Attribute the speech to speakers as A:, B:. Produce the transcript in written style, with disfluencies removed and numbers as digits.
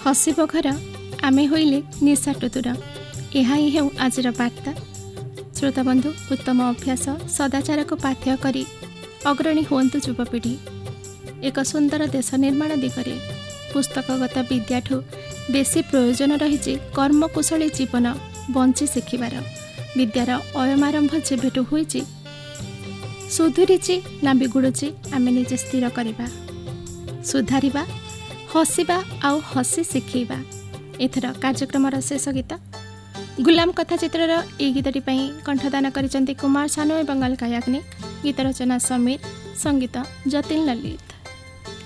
A: हसिब घर आमे होइले निशाटु दूर। यह ही हेउ आजर वार्ता। श्रोता बंधु, उत्तम अभ्यास सदाचार को पाथ्य करी अग्रणी हुअन्तु युवपीढ़ी। एक सुंदर देश निर्माण दिगरे पुस्तकगत विद्याठू बेसी प्रयोजन रही कर्मकुशली जीवन बंची शिखिबार। विद्यार अयमारंभ जेबेठू होईची सुधुरीची ना बिगुड़ुची आमे निजे स्थिर करिबा, सुधारिबा, हसिबा आउ हसी शिखेबा। एथर कार्यक्रमर शेष गीत गुलाम कथा चित्रर ए गीतटी पई कंठदान करिसंती कुमार सानो एवं अलका याग्निक। गीत रचना समीर, संगीत जतिन ललित।